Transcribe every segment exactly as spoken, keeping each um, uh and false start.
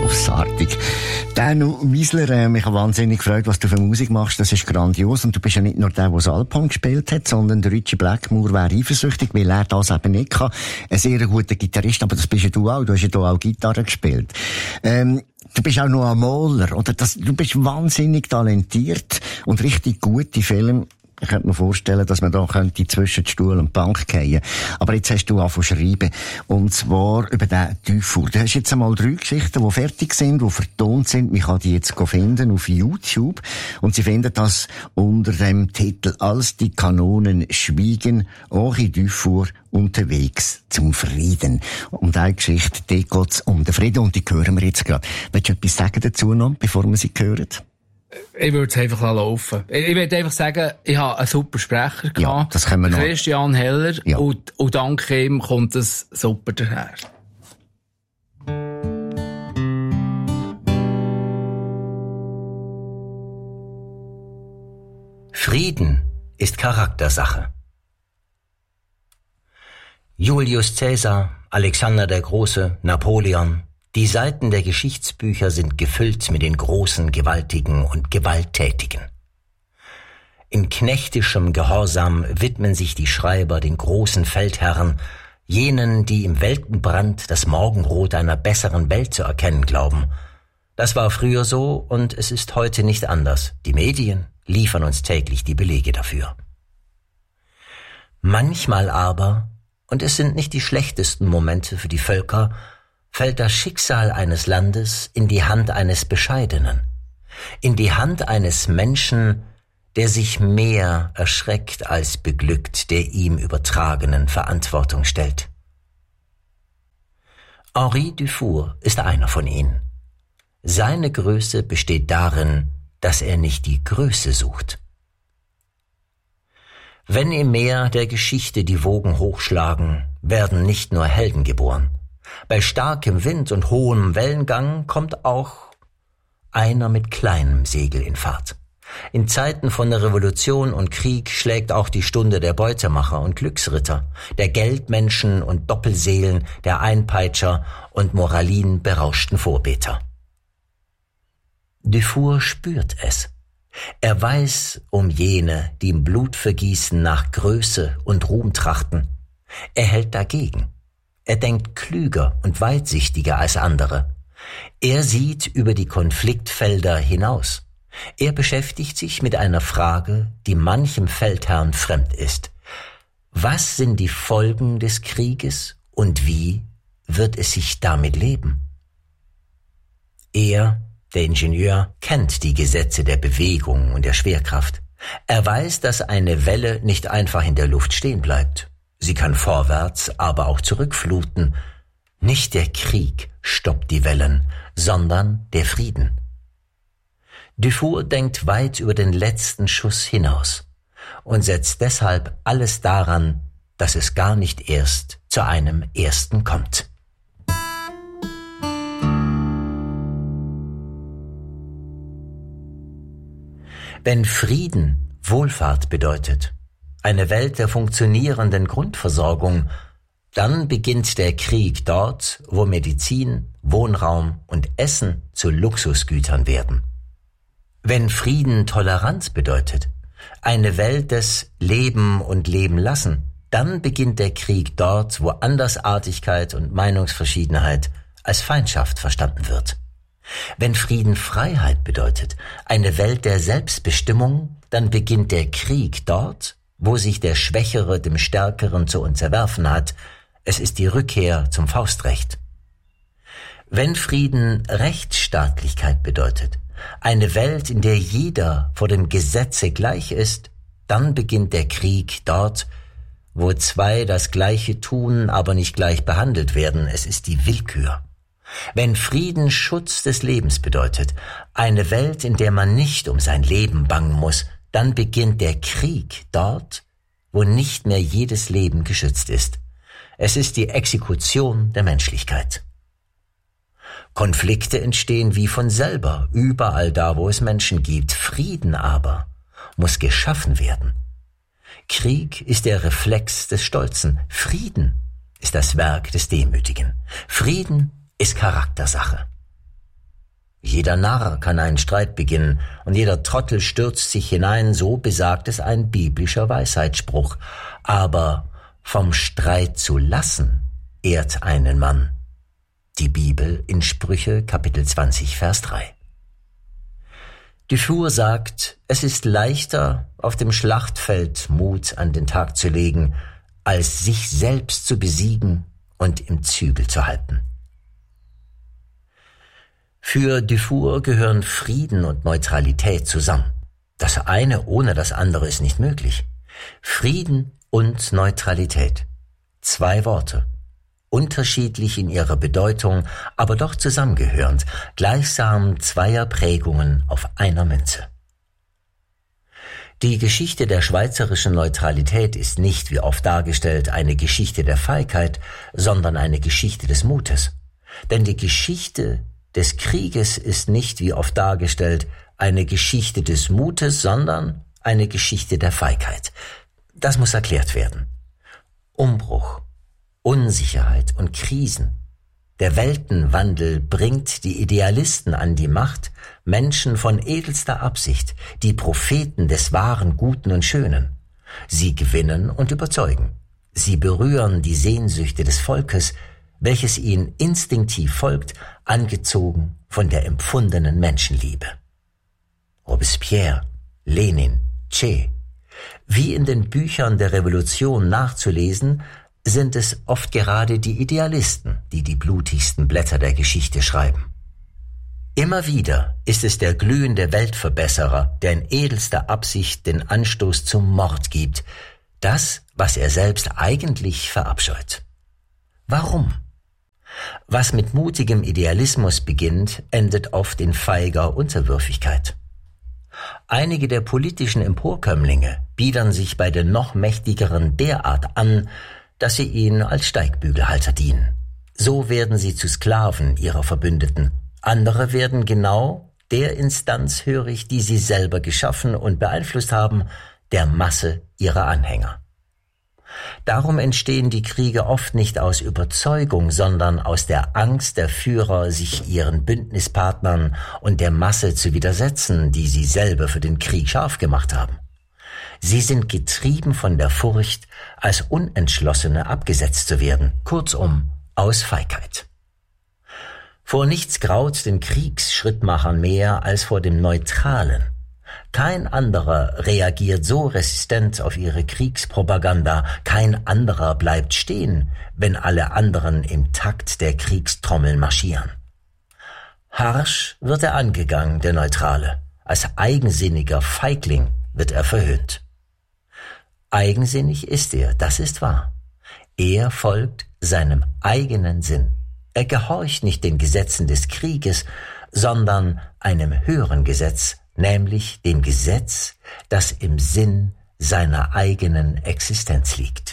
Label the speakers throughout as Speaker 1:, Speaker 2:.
Speaker 1: grossartig. Danu Miesler, äh, mich hat wahnsinnig gefreut, was du für Musik machst. Das ist grandios. Und du bist ja nicht nur der, der Alphorn gespielt hat, sondern der Richie Blackmore wäre eifersüchtig, weil er das eben nicht kann. Ein sehr guter Gitarrist, aber das bist ja du auch. Du hast ja hier auch Gitarre gespielt. Ähm, Du bist auch noch ein Maler, oder? Das, du bist wahnsinnig talentiert und richtig gute Filme. Ich könnte mir vorstellen, dass man da könnte zwischen Stuhl und Bank gehen. Aber jetzt hast du angefangen zu schreiben. Und zwar über den Dufour. Du hast jetzt einmal drei Geschichten, die fertig sind, die vertont sind. Man kann die jetzt finden auf YouTube. Und Sie finden das unter dem Titel «Als die Kanonen schwiegen, Henri Dufour unterwegs zum Frieden». Um diese Geschichte, die geht's um den Frieden und die hören wir jetzt gerade. Willst du etwas sagen dazu noch, bevor wir sie hören?
Speaker 2: Ich würde es einfach laufen. Ich würde einfach sagen, ich habe einen super Sprecher gehabt.
Speaker 1: Ja, das können wir noch.
Speaker 2: Christian Heller.
Speaker 1: Ja.
Speaker 2: Und, und dank ihm kommt es super daher.
Speaker 3: Frieden ist Charaktersache. Julius Caesar, Alexander der Große, Napoleon. Die Seiten der Geschichtsbücher sind gefüllt mit den großen, gewaltigen und gewalttätigen. In knechtischem Gehorsam widmen sich die Schreiber den großen Feldherren, jenen, die im Weltenbrand das Morgenrot einer besseren Welt zu erkennen glauben. Das war früher so und es ist heute nicht anders. Die Medien liefern uns täglich die Belege dafür. Manchmal aber, und es sind nicht die schlechtesten Momente für die Völker, fällt das Schicksal eines Landes in die Hand eines Bescheidenen, in die Hand eines Menschen, der sich mehr erschreckt als beglückt der ihm übertragenen Verantwortung stellt. Henri Dufour ist einer von ihnen. Seine Größe besteht darin, dass er nicht die Größe sucht. Wenn im Meer der Geschichte die Wogen hochschlagen, werden nicht nur Helden geboren. Bei starkem Wind und hohem Wellengang kommt auch einer mit kleinem Segel in Fahrt. In Zeiten von Revolution und Krieg schlägt auch die Stunde der Beutemacher und Glücksritter, der Geldmenschen und Doppelseelen, der Einpeitscher und Moralin berauschten Vorbeter. Dufour spürt es. Er weiß um jene, die im Blutvergießen nach Größe und Ruhm trachten. Er hält dagegen. Er denkt klüger und weitsichtiger als andere. Er sieht über die Konfliktfelder hinaus. Er beschäftigt sich mit einer Frage, die manchem Feldherrn fremd ist. Was sind die Folgen des Krieges und wie wird es sich damit leben? Er, der Ingenieur, kennt die Gesetze der Bewegung und der Schwerkraft. Er weiß, dass eine Welle nicht einfach in der Luft stehen bleibt. Sie kann vorwärts, aber auch zurückfluten. Nicht der Krieg stoppt die Wellen, sondern der Frieden. Dufour denkt weit über den letzten Schuss hinaus und setzt deshalb alles daran, dass es gar nicht erst zu einem ersten kommt. Wenn Frieden Wohlfahrt bedeutet, eine Welt der funktionierenden Grundversorgung, dann beginnt der Krieg dort, wo Medizin, Wohnraum und Essen zu Luxusgütern werden. Wenn Frieden Toleranz bedeutet, eine Welt des Leben und Leben lassen, dann beginnt der Krieg dort, wo Andersartigkeit und Meinungsverschiedenheit als Feindschaft verstanden wird. Wenn Frieden Freiheit bedeutet, eine Welt der Selbstbestimmung, dann beginnt der Krieg dort, wo sich der Schwächere dem Stärkeren zu unterwerfen hat. Es ist die Rückkehr zum Faustrecht. Wenn Frieden Rechtsstaatlichkeit bedeutet, eine Welt, in der jeder vor dem Gesetze gleich ist, dann beginnt der Krieg dort, wo zwei das Gleiche tun, aber nicht gleich behandelt werden. Es ist die Willkür. Wenn Frieden Schutz des Lebens bedeutet, eine Welt, in der man nicht um sein Leben bangen muss, dann beginnt der Krieg dort, wo nicht mehr jedes Leben geschützt ist. Es ist die Exekution der Menschlichkeit. Konflikte entstehen wie von selber, überall da, wo es Menschen gibt. Frieden aber muss geschaffen werden. Krieg ist der Reflex des Stolzen. Frieden ist das Werk des Demütigen. Frieden ist Charaktersache. Jeder Narr kann einen Streit beginnen und jeder Trottel stürzt sich hinein, so besagt es ein biblischer Weisheitsspruch. Aber vom Streit zu lassen ehrt einen Mann. Die Bibel in Sprüche Kapitel zwanzig, Vers drei. Dufour sagt, es ist leichter, auf dem Schlachtfeld Mut an den Tag zu legen, als sich selbst zu besiegen und im Zügel zu halten. Für Dufour gehören Frieden und Neutralität zusammen. Das eine ohne das andere ist nicht möglich. Frieden und Neutralität. Zwei Worte. Unterschiedlich in ihrer Bedeutung, aber doch zusammengehörend, gleichsam zweier Prägungen auf einer Münze. Die Geschichte der schweizerischen Neutralität ist nicht, wie oft dargestellt, eine Geschichte der Feigheit, sondern eine Geschichte des Mutes. Denn die Geschichte des Krieges ist nicht, wie oft dargestellt, eine Geschichte des Mutes, sondern eine Geschichte der Feigheit. Das muss erklärt werden. Umbruch, Unsicherheit und Krisen. Der Weltenwandel bringt die Idealisten an die Macht, Menschen von edelster Absicht, die Propheten des wahren, Guten und Schönen. Sie gewinnen und überzeugen. Sie berühren die Sehnsüchte des Volkes, welches ihnen instinktiv folgt, angezogen von der empfundenen Menschenliebe. Robespierre, Lenin, Che. Wie in den Büchern der Revolution nachzulesen, sind es oft gerade die Idealisten, die die blutigsten Blätter der Geschichte schreiben. Immer wieder ist es der glühende Weltverbesserer, der in edelster Absicht den Anstoß zum Mord gibt, das, was er selbst eigentlich verabscheut. Warum? Was mit mutigem Idealismus beginnt, endet oft in feiger Unterwürfigkeit. Einige der politischen Emporkömmlinge biedern sich bei den noch mächtigeren derart an, dass sie ihnen als Steigbügelhalter dienen. So werden sie zu Sklaven ihrer Verbündeten. Andere werden genau der Instanz hörig, die sie selber geschaffen und beeinflusst haben, der Masse ihrer Anhänger. Darum entstehen die Kriege oft nicht aus Überzeugung, sondern aus der Angst der Führer, sich ihren Bündnispartnern und der Masse zu widersetzen, die sie selber für den Krieg scharf gemacht haben. Sie sind getrieben von der Furcht, als Unentschlossene abgesetzt zu werden, kurzum aus Feigheit. Vor nichts graut den Kriegsschrittmachern mehr als vor dem Neutralen. Kein anderer reagiert so resistent auf ihre Kriegspropaganda, kein anderer bleibt stehen, wenn alle anderen im Takt der Kriegstrommeln marschieren. Harsch wird er angegangen, der Neutrale, als eigensinniger Feigling wird er verhöhnt. Eigensinnig ist er, das ist wahr. Er folgt seinem eigenen Sinn. Er gehorcht nicht den Gesetzen des Krieges, sondern einem höheren Gesetz, nämlich dem Gesetz, das im Sinn seiner eigenen Existenz liegt.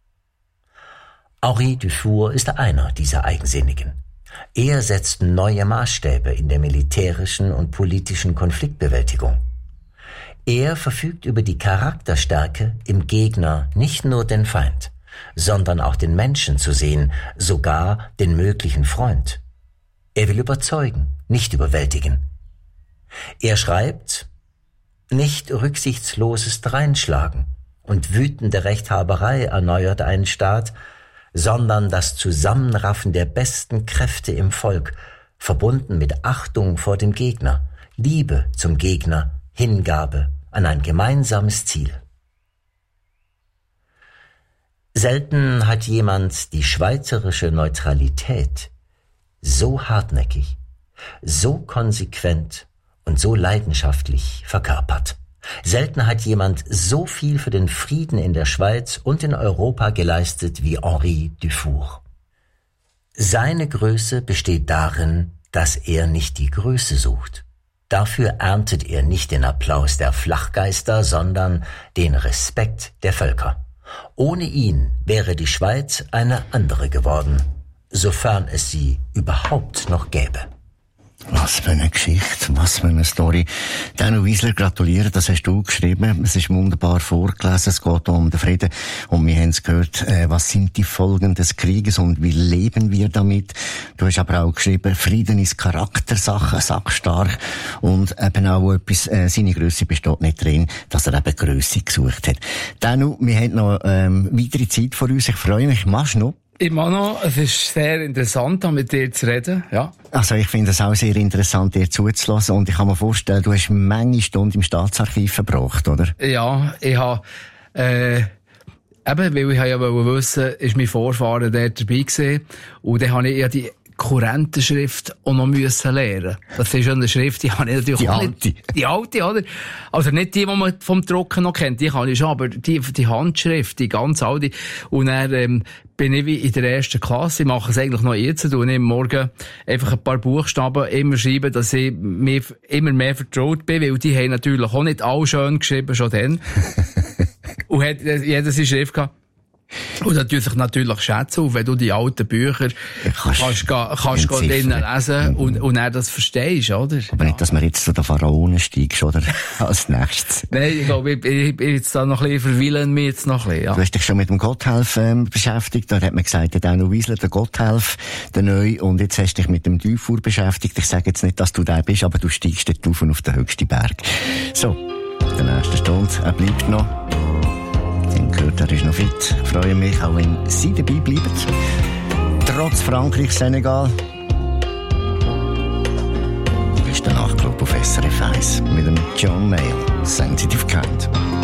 Speaker 3: Henri Dufour ist einer dieser Eigensinnigen. Er setzt neue Maßstäbe in der militärischen und politischen Konfliktbewältigung. Er verfügt über die Charakterstärke, im Gegner nicht nur den Feind, sondern auch den Menschen zu sehen, sogar den möglichen Freund. Er will überzeugen, nicht überwältigen. Er schreibt, nicht rücksichtsloses Dreinschlagen und wütende Rechthaberei erneuert einen Staat, sondern das Zusammenraffen der besten Kräfte im Volk, verbunden mit Achtung vor dem Gegner, Liebe zum Gegner, Hingabe an ein gemeinsames Ziel. Selten hat jemand die schweizerische Neutralität so hartnäckig, so konsequent und so leidenschaftlich verkörpert. Selten hat jemand so viel für den Frieden in der Schweiz und in Europa geleistet wie Henri Dufour. Seine Größe besteht darin, dass er nicht die Größe sucht. Dafür erntet er nicht den Applaus der Flachgeister, sondern den Respekt der Völker. Ohne ihn wäre die Schweiz eine andere geworden, sofern es sie überhaupt noch gäbe.
Speaker 1: Was für eine Geschichte, was für eine Story. Daniel Wiesler, gratuliere, das hast du geschrieben. Es ist wunderbar vorgelesen, es geht um den Frieden. Und wir haben es gehört, äh, was sind die Folgen des Krieges und wie leben wir damit. Du hast aber auch geschrieben, Frieden ist Charaktersache, sackstark. Und eben auch etwas, äh, seine Grösse besteht nicht drin, dass er eben Grösse gesucht hat. Daniel, wir haben noch ähm, weitere Zeit vor uns. Ich freue mich, machst du noch?
Speaker 2: Immer noch, es ist sehr interessant, mit dir zu reden, ja.
Speaker 1: Also ich finde es auch sehr interessant, dir zuzulassen, und ich kann mir vorstellen, du hast manche Stunden im Staatsarchiv verbracht, oder?
Speaker 2: Ja, ich habe, äh, eben, weil ich ja wissen, ist mein Vorfahren dort dabei gewesen, und dann habe ich ja die Kurrentenschrift auch noch müssen lernen. Das ist ja eine Schrift, die habe ich natürlich
Speaker 1: die
Speaker 2: auch
Speaker 1: alte.
Speaker 2: nicht. Die alte, oder? Also nicht die, die man vom Drucken noch kennt, die kann ich schon, aber die, die Handschrift, die ganz alte. Und dann, ähm, bin ich wie in der ersten Klasse, ich mache es eigentlich noch jetzt, und ich morgen einfach ein paar Buchstaben immer schreiben, dass ich mir immer mehr vertraut bin, weil die haben natürlich auch nicht alle schön geschrieben, schon dann. Und hat jeder seine Schrift gehabt. Und natürlich, natürlich schätzen, und wenn du die alten Bücher kannst, kannst, kannst, kannst drinnen lesen und, und dann das verstehst, oder?
Speaker 1: Aber nicht, dass wir jetzt zu den Pharaonen steigst, oder? Als nächstes.
Speaker 2: Nein, ich glaube, ich, ich bin jetzt da noch ein bisschen, verweilen mich jetzt noch ein bisschen, ja.
Speaker 1: Du hast dich schon mit dem Gotthelf ähm, beschäftigt, da hat man gesagt, der Daniel Wiesler, der Gotthelf, der Neu, und jetzt hast du dich mit dem Dufour beschäftigt. Ich sage jetzt nicht, dass du der bist, aber du steigst dort auf auf den höchsten Berg. So, der nächste Stunde, er bleibt noch. Gehört, er ist noch fit. Ich freue mich, auch wenn Sie dabei bleiben. Trotz Frankreich, Senegal. Ist der Nachtclub auf S R F eins mit dem John Mayle, Sensitive Kind.